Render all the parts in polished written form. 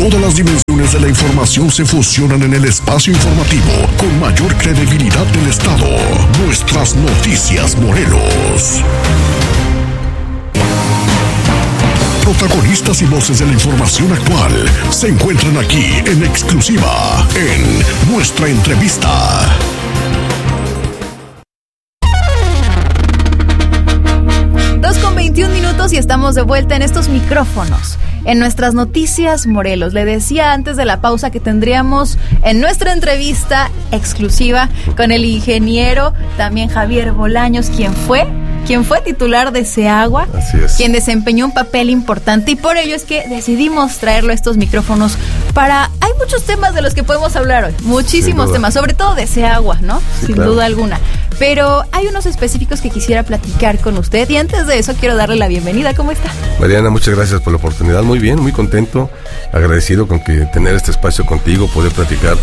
Todas las dimensiones de la información se fusionan en el espacio informativo con mayor credibilidad del Estado. Nuestras Noticias Morelos. Protagonistas y voces de la información actual se encuentran aquí en exclusiva en Nuestra Entrevista. Con 21 minutos y estamos de vuelta en estos micrófonos, en Nuestras Noticias Morelos. Le decía antes de la pausa que tendríamos en nuestra entrevista exclusiva con el ingeniero también Javier Bolaños, quien fue titular de SEAGUA, quien desempeñó un papel importante, y por ello es que decidimos traerlo a estos micrófonos hay muchos temas de los que podemos hablar hoy, muchísimos temas, sobre todo de SEAGUA, ¿no? Sí, sin duda alguna. Pero hay unos específicos que quisiera platicar con usted, y antes de eso quiero darle la bienvenida. ¿Cómo está? Mariana, muchas gracias por la oportunidad. Muy bien, muy contento, agradecido con que tener este espacio contigo, poder platicar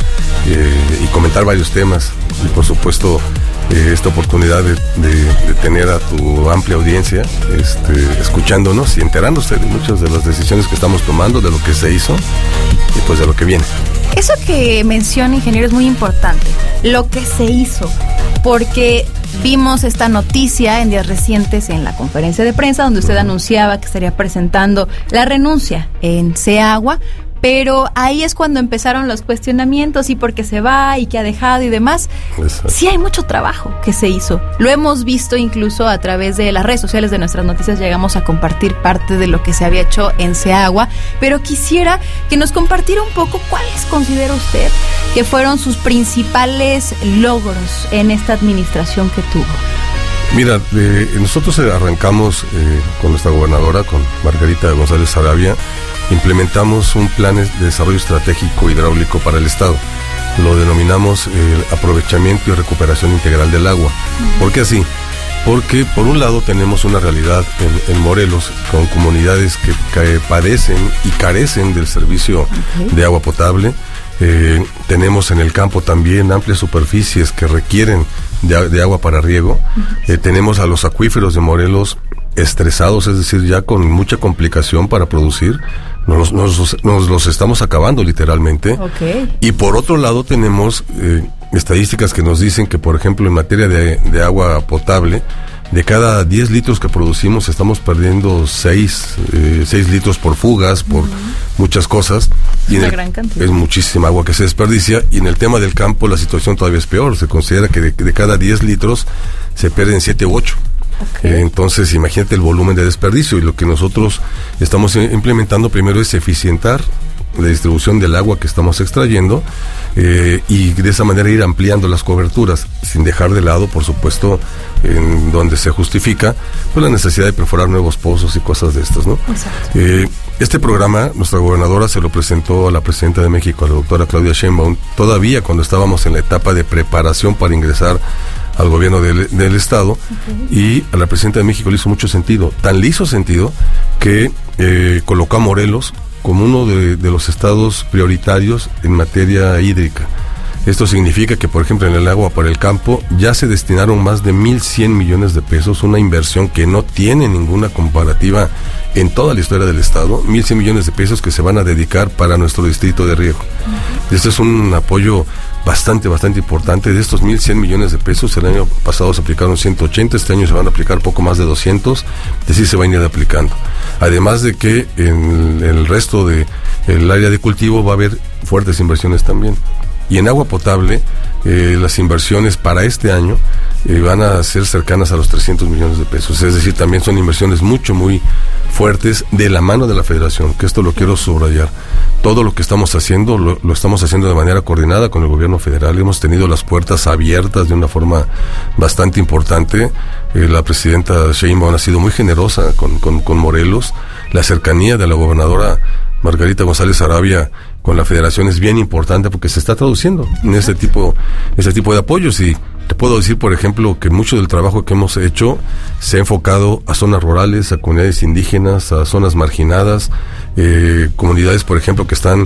y comentar varios temas, y por supuesto esta oportunidad de tener a tu amplia audiencia escuchándonos y enterándose de muchas de las decisiones que estamos tomando, de lo que se hizo y pues de lo que viene. Eso que menciona, ingeniero, es muy importante, lo que se hizo, porque vimos esta noticia en días recientes en la conferencia de prensa donde usted anunciaba que estaría presentando la renuncia en SEAGUA, pero ahí es cuando empezaron los cuestionamientos, y por qué se va y qué ha dejado y demás. Exacto. Sí hay mucho trabajo que se hizo. Lo hemos visto incluso a través de las redes sociales de Nuestras Noticias, llegamos a compartir parte de lo que se había hecho en SEAGUA, pero quisiera que nos compartiera un poco cuáles considera usted que fueron sus principales logros en esta administración que tuvo. Mira, nosotros arrancamos con nuestra gobernadora, con Margarita González Saravia, implementamos un plan de desarrollo estratégico hidráulico para el Estado. Lo denominamos aprovechamiento y recuperación integral del agua. ¿Por qué así? Porque por un lado tenemos una realidad en Morelos con comunidades que padecen y carecen del servicio de agua potable. Tenemos en el campo también amplias superficies que requieren de agua para riego. Tenemos a los acuíferos de Morelos estresados, es decir, ya con mucha complicación para producir. Nos los estamos acabando literalmente. Y por otro lado tenemos estadísticas que nos dicen que, por ejemplo, en materia de agua potable, de cada 10 litros que producimos estamos perdiendo 6 litros por fugas, por muchas cosas. Y una gran cantidad. Es muchísima agua que se desperdicia, y en el tema del campo la situación todavía es peor. Se considera que de cada 10 litros se pierden 7 u 8. Entonces imagínate el volumen de desperdicio, y lo que nosotros estamos implementando primero es eficientar la distribución del agua que estamos extrayendo, y de esa manera ir ampliando las coberturas, sin dejar de lado, por supuesto, en donde se justifica pues la necesidad de perforar nuevos pozos y cosas de estas, ¿no? Este programa, nuestra gobernadora se lo presentó a la presidenta de México, a la doctora Claudia Sheinbaum, todavía cuando estábamos en la etapa de preparación para ingresar al gobierno del Estado, y a la presidenta de México le hizo mucho sentido. Tan le hizo sentido que colocó a Morelos como uno de los estados prioritarios en materia hídrica. Esto significa que, por ejemplo, en el agua para el campo ya se destinaron más de 1,100 millones de pesos, una inversión que no tiene ninguna comparativa en toda la historia del Estado, 1,100 millones de pesos que se van a dedicar para nuestro distrito de riego. Este es un apoyo bastante importante. De estos 1,100 millones de pesos, el año pasado se aplicaron 180, este año se van a aplicar poco más de 200, y así se van a ir aplicando. Además de que en el resto del área de cultivo va a haber fuertes inversiones también. Y en agua potable, las inversiones para este año van a ser cercanas a los 300 millones de pesos. Es decir, también son inversiones muy fuertes de la mano de la Federación, que esto lo quiero subrayar. Todo lo que estamos haciendo, lo estamos haciendo de manera coordinada con el gobierno federal. Hemos tenido las puertas abiertas de una forma bastante importante. La presidenta Sheinbaum ha sido muy generosa con Morelos. La cercanía de la gobernadora Margarita González Saravia con la Federación es bien importante, porque se está traduciendo en este tipo de apoyos. Y te puedo decir, por ejemplo, que mucho del trabajo que hemos hecho se ha enfocado a zonas rurales, a comunidades indígenas, a zonas marginadas, comunidades, por ejemplo, que están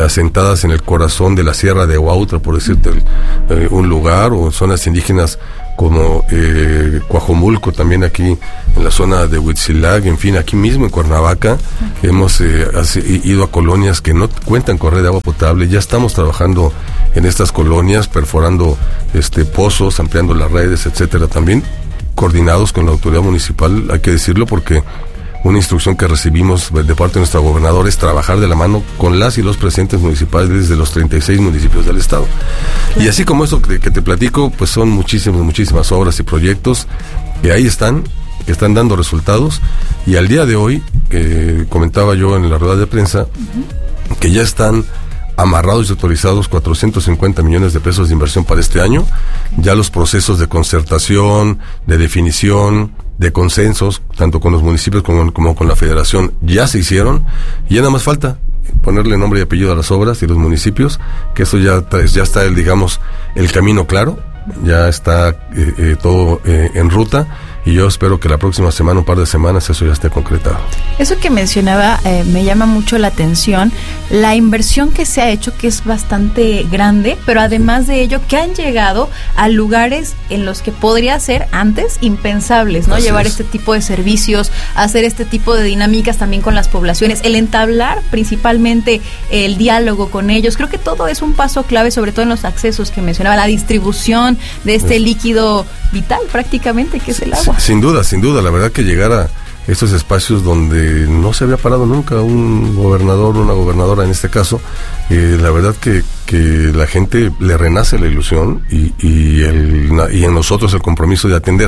asentadas en el corazón de la Sierra de Huautla, por decirte un lugar, o zonas indígenas como Coajomulco, también aquí en la zona de Huitzilac, en fin, aquí mismo en Cuernavaca. Hemos ido a colonias que no cuentan con red de agua potable. Ya estamos trabajando en estas colonias, perforando pozos, ampliando las redes, etcétera, también coordinados con la autoridad municipal, hay que decirlo, porque una instrucción que recibimos de parte de nuestra gobernadora es trabajar de la mano con las y los presidentes municipales de los 36 municipios del estado. Y así como eso que te platico, pues son muchísimas obras y proyectos que ahí están, que están dando resultados, y al día de hoy, comentaba yo en la rueda de prensa, que ya están amarrados y autorizados 450 millones de pesos de inversión para este año. Ya los procesos de concertación, de definición, de consensos, tanto con los municipios como con la federación, ya se hicieron, y ya nada más falta ponerle nombre y apellido a las obras y los municipios, que eso ya está el camino claro, ya está todo en ruta, y yo espero que la próxima semana, un par de semanas, eso ya esté concretado. Eso que mencionaba me llama mucho la atención, la inversión que se ha hecho, que es bastante grande, pero además de ello, que han llegado a lugares en los que podría ser antes impensables, ¿no? Llevar este tipo de servicios, hacer este tipo de dinámicas también con las poblaciones, el entablar principalmente el diálogo con ellos. Creo que todo es un paso clave, sobre todo en los accesos que mencionaba, la distribución de este líquido vital prácticamente, que es el agua. Sin duda, la verdad que llegar a estos espacios donde no se había parado nunca un gobernador, una gobernadora en este caso, la verdad que la gente le renace la ilusión y en nosotros el compromiso de atender.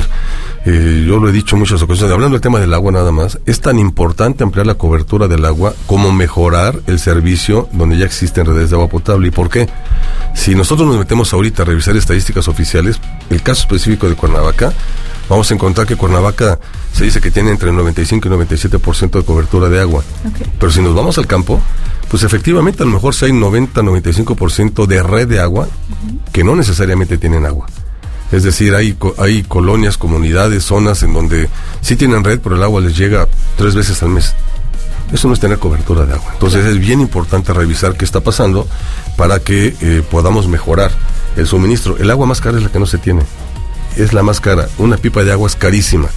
Yo lo he dicho en muchas ocasiones, hablando del tema del agua nada más, es tan importante ampliar la cobertura del agua como mejorar el servicio donde ya existen redes de agua potable. ¿Y por qué? Si nosotros nos metemos ahorita a revisar estadísticas oficiales, el caso específico de Cuernavaca, vamos a encontrar que Cuernavaca se dice que tiene entre el 95 y 97% de cobertura de agua. Okay. Pero si nos vamos al campo, pues efectivamente a lo mejor sí hay 90-95% de red de agua que no necesariamente tienen agua. Es decir, hay colonias, comunidades, zonas en donde sí tienen red, pero el agua les llega 3 veces al mes. Eso no es tener cobertura de agua. Entonces es bien importante revisar qué está pasando para que podamos mejorar el suministro. El agua más cara es la que no se tiene. Es la más cara. Una pipa de agua es carísima.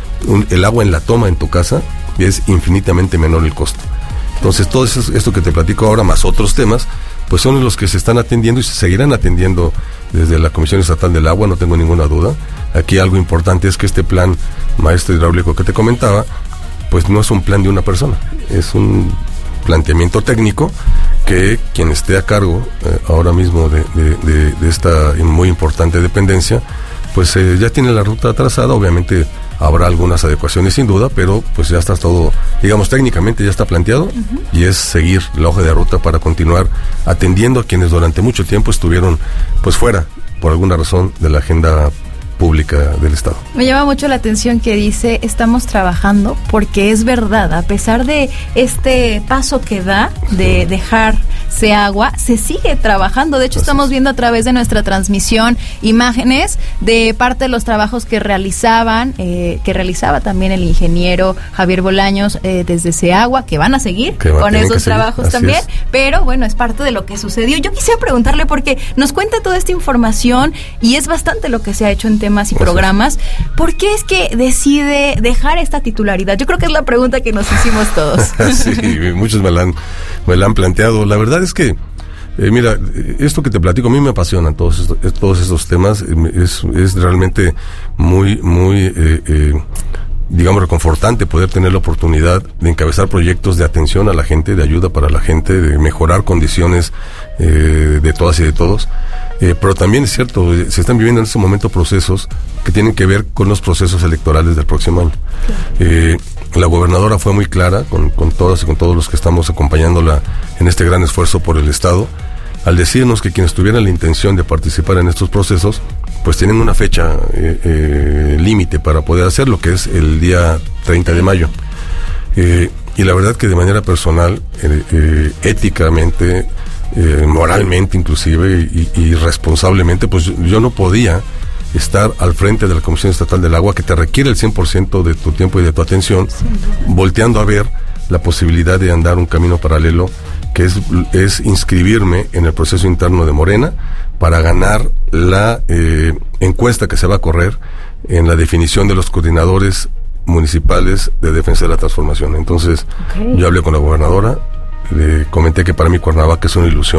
El agua en la toma en tu casa es infinitamente menor el costo. Entonces todo esto que te platico ahora, más otros temas, pues son los que se están atendiendo y se seguirán atendiendo desde la Comisión Estatal del Agua, no tengo ninguna duda. Aquí algo importante es que este plan maestro hidráulico que te comentaba, pues no es un plan de una persona, es un planteamiento técnico que quien esté a cargo ahora mismo de esta muy importante dependencia, pues ya tiene la ruta trazada. Obviamente habrá algunas adecuaciones sin duda, pero pues ya está todo, digamos, técnicamente ya está planteado, y es seguir la hoja de ruta para continuar atendiendo a quienes durante mucho tiempo estuvieron pues fuera, por alguna razón, de la agenda pública del Estado. Me llama mucho la atención que dice estamos trabajando, porque es verdad, a pesar de este paso que da de dejarse agua, se sigue trabajando. De hecho, estamos viendo a través de nuestra transmisión imágenes de parte de los trabajos que realizaba también el ingeniero Javier Bolaños desde Seagua, que van a seguir con esos trabajos también, pero bueno, es parte de lo que sucedió. Yo quisiera preguntarle, porque nos cuenta toda esta información y es bastante lo que se ha hecho en temas y programas, ¿por qué es que decide dejar esta titularidad? Yo creo que es la pregunta que nos hicimos todos. Sí, muchos me la han planteado. La verdad es que, mira, esto que te platico, a mí me apasionan todos estos temas. Es realmente muy digamos, reconfortante poder tener la oportunidad de encabezar proyectos de atención a la gente, de ayuda para la gente, de mejorar condiciones de todas y de todos. Pero también es cierto, se están viviendo en este momento procesos que tienen que ver con los procesos electorales del próximo año. Claro. La gobernadora fue muy clara con todas y con todos los que estamos acompañándola en este gran esfuerzo por el Estado, al decirnos que quienes tuvieran la intención de participar en estos procesos, pues tienen una fecha límite para poder hacerlo, que es el día 30 de mayo. Y la verdad que de manera personal, éticamente, moralmente inclusive y responsablemente, pues yo no podía estar al frente de la Comisión Estatal del Agua, que te requiere el 100% de tu tiempo y de tu atención, volteando a ver la posibilidad de andar un camino paralelo, que es inscribirme en el proceso interno de Morena para ganar la encuesta que se va a correr en la definición de los coordinadores municipales de defensa de la transformación. Entonces, yo hablé con la gobernadora, le comenté que para mí Cuernavaca es una ilusión.